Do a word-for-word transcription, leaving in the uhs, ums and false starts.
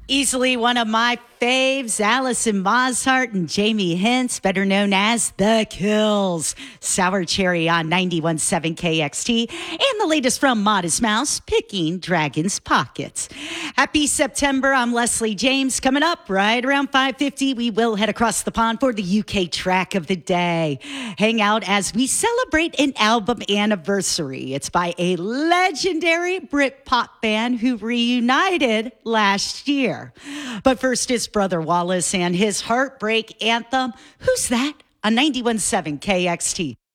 Easily one of my faves, Allison Mozart and Jamie Hintz, better known as The Kills. Sour Cherry on ninety-one point seven K X T. And the latest from Modest Mouse, Picking Dragon's Pockets. Happy September. I'm Leslie James. Coming up right around five fifty, we will head across the pond for the U K track of the day. Hang out as we celebrate an album anniversary. It's by a legendary Britpop band who reunited last year. But first is Brother Wallace and his heartbreak anthem, Who's That? On ninety-one point seven K X T.